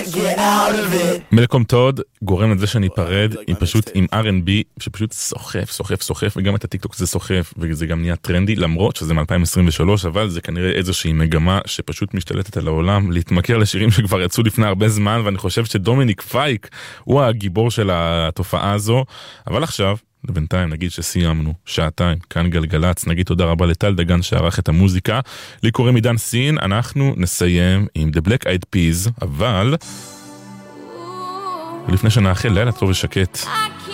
get out of it. מלקום טוד גורם לזה שאני אפרד עם R&B שפשוט סוחף, וגם את הטיקטוק זה סוחף, וזה גם נהיה טרנדי, למרות שזה מ-2023, אבל זה כנראה איזושהי מגמה שפשוט משתלטת על העולם, להתמכר לשירים שכבר יצאו לפני הרבה זמן, ואני חושב שדומיניק פייק הוא הגיבור של התופעה הזו. אבל עכשיו, בינתיים נגיד שסיימנו שעתיים, כאן גלגלץ, נגיד תודה רבה לטל דגן שערך את המוזיקה, לי קוראים עידן סין, אנחנו נסיים עם The Black Eyed Peas, אבל לפני שנאחל לילה טוב ושקט,